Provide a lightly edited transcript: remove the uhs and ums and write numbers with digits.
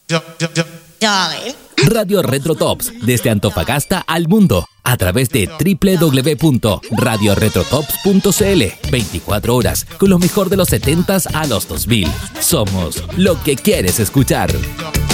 Radio Retro Tops, desde Antofagasta al mundo, a través de www.radioretrotops.cl. 24 horas, con lo mejor de los 70s a los 2000. Somos lo que quieres escuchar.